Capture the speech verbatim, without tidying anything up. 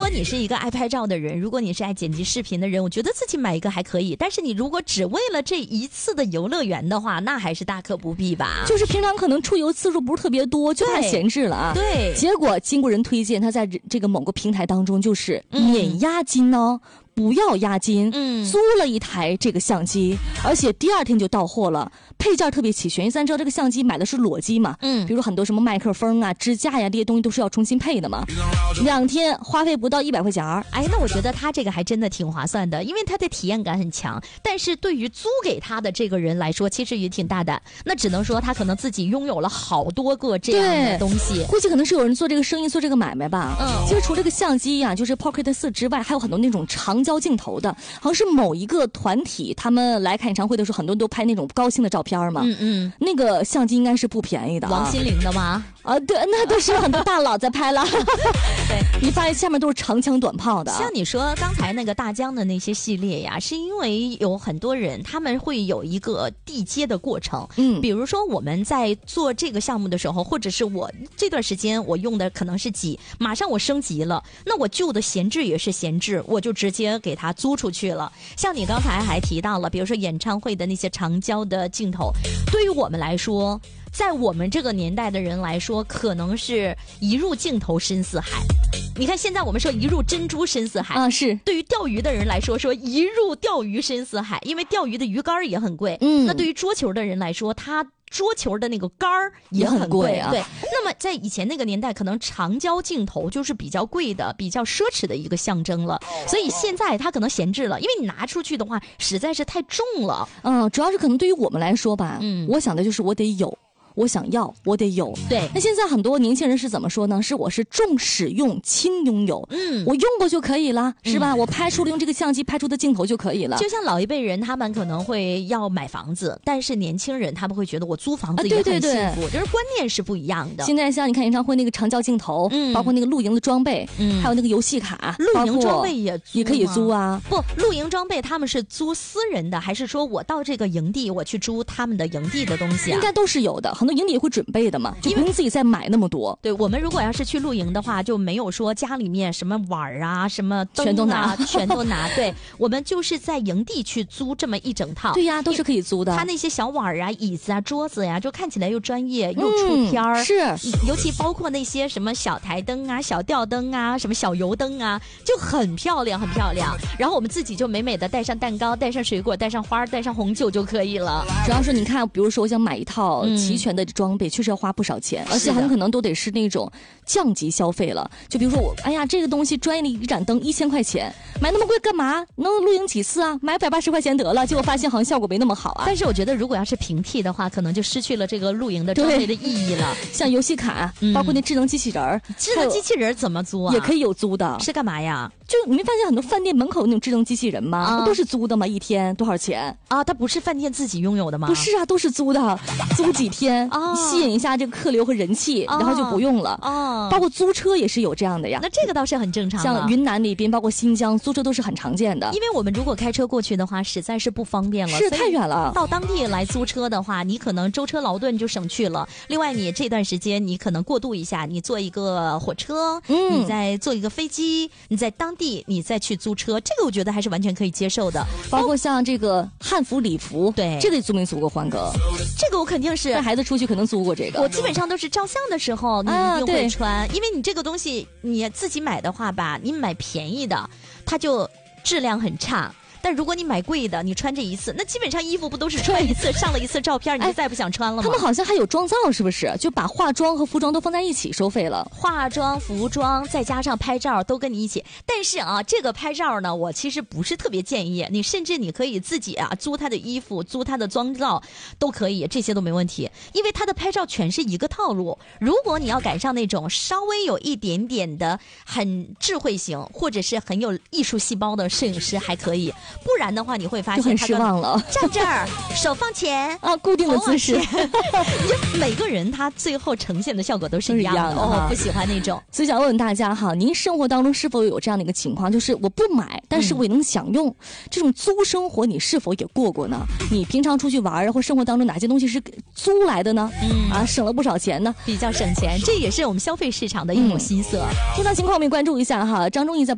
果你是一个爱拍照的人，如果你是爱剪辑视频的人，我觉得自己买一个还可以。但是你如果只为了这一次的游乐园的话，那还是大可不必吧。 就是平常可能出游次数不是特别多，就怕闲置了啊。 对， 结果经过人推荐，他在这个某个平台当中就是免押金呢。嗯，不要押金，嗯，租了一台这个相机，而且第二天就到货了，配件特别齐全。因为咱知道这个相机买的是裸机嘛，嗯，比如很多什么麦克风啊、支架呀这些东西都是要重新配的嘛。两天花费不到一百块钱儿， 哎，那我觉得他这个还真的挺划算的，因为他的体验感很强。但是对于租给他的这个人来说，其实也挺大胆。那只能说他可能自己拥有了好多个这样的东西， 估计可能是有人做这个生意、做这个买卖吧。嗯，其实除了这个相机呀、啊，就是 Pocket 四之外，还有很多那种长焦镜头的，好像是某一个团体他们来看演唱会的时候，很多人都拍那种高清的照片嘛。嗯嗯，那个相机应该是不便宜的、啊。 王心凌的吗？ 啊，对，那都是很多大佬在拍了。对，你发现下面都是长枪短炮的。 像你说刚才那个大疆的那些系列呀，是因为有很多人他们会有一个递阶的过程。嗯，比如说我们在做这个项目的时候，或者是我这段时间我用的可能是几，马上我升级了，那我旧的闲置也是闲置，我就直接给它租出去了。像你刚才还提到了，比如说演唱会的那些长焦的镜头，对于我们来说，在我们这个年代的人来说，可能是一入镜头深似海。你看现在我们说一入珍珠深似海啊，是对于钓鱼的人来说，说一入钓鱼深似海，因为钓鱼的鱼竿也很贵。嗯，那对于桌球的人来说，他桌球的那个杆儿也很贵啊。对，那么在以前那个年代，可能长焦镜头就是比较贵的、比较奢侈的一个象征了。所以现在它可能闲置了，因为你拿出去的话实在是太重了。 嗯，主要是可能对于我们来说吧，嗯，我想的就是我得有。我想要，我得有。 对， 那现在很多年轻人是怎么说呢？是我是重使用轻拥有，嗯，我用过就可以了，是吧？嗯、我拍出了用这个相机拍出的镜头就可以了。 就像老一辈人，他们可能会要买房子，但是年轻人他们会觉得我租房子也很幸福，啊、对对对，就是观念是不一样的。 现在像你看演唱会那个长焦镜头，嗯，包括那个露营的装备，嗯，还有那个游戏卡， 露营装备也也可以租啊。 不，露营装备他们是租私人的，还是说我到这个营地我去租他们的营地的东西啊？ 应该都是有的，很多营地也会准备的嘛，就不用自己再买那么多。 对，我们如果要是去露营的话，就没有说家里面什么碗啊、什么灯啊全都拿，全都拿。对，我们就是在营地去租这么一整套。 对呀，都是可以租的。 它那些小碗啊、椅子啊、桌子呀，就看起来又专业又出片儿、 嗯。是， 尤其包括那些什么小台灯啊、小吊灯啊、什么小油灯啊，就很漂亮，很漂亮。然后我们自己就美美的带上蛋糕、带上水果、带上花、带上红酒就可以了。 主要是你看，比如说我想买一套齐全的装备，嗯、确实要花不少钱，而且很可能都得是那种降级消费了。就比如说我，哎呀，这个东西专业的一盏灯一千块钱，买那么贵干嘛？能露营几次啊？买百八十块钱得了，结果发现好像效果没那么好啊。 但是我觉得，如果要是平替的话，可能就失去了这个露营的装备的意义了。 像游戏卡，嗯、包括那智能机器人， 智能机器人怎么租啊？ 也可以有租的， 是干嘛呀？ 就你没发现很多饭店门口那种智能机器人吗？啊、都是租的吗？一天多少钱啊？它不是饭店自己拥有的吗？ 不是啊，都是租的，租几天，啊、吸引一下这个客流和人气，啊、然后就不用了。哦，包括租车也是有这样的呀。 那这个倒是很正常。 像云南那边，包括新疆，租车都是很常见的。 因为我们如果开车过去的话，实在是不方便了， 是太远了。 到当地来租车的话，你可能舟车劳顿就省去了。另外，你这段时间你可能过渡一下，你坐一个火车，嗯，你再坐一个飞机，你在当地你再去租车，这个我觉得还是完全可以接受的。 包括像这个汉服礼服， 对， 这个租没租过欢哥？ 这个我肯定是带孩子出去可能租过这个。 我基本上都是照相的时候你一定会穿，啊、因为你这个东西你自己买的话吧，你买便宜的，它就质量很差。但如果你买贵的，你穿这一次，那基本上衣服不都是穿一次上了一次照片，你就再不想穿了吗？ 他们好像还有妆造，是不是？就把化妆和服装都放在一起收费了。 化妆、服装再加上拍照都跟你一起。但是啊，这个拍照呢，我其实不是特别建议你，甚至你可以自己啊租他的衣服、租他的妆造都可以，这些都没问题，因为他的拍照全是一个套路。如果你要赶上那种稍微有一点点的很智慧型或者是很有艺术细胞的摄影师还可以。不然的话，你会发现就很失望了。 站这儿，手放前啊，固定的姿势。 每个人他最后呈现的效果都是一样的。样的哦，不喜欢那种。 所以想问问大家哈，您生活当中是否有这样的一个情况，就是我不买，但是我也能享用、嗯、这种租生活，你是否也过过呢？你平常出去玩或生活当中哪些东西是租来的呢？嗯啊，省了不少钱呢， 比较省钱，这也是我们消费市场的一种心色。 通常情况我们也关注一下哈，张忠义在。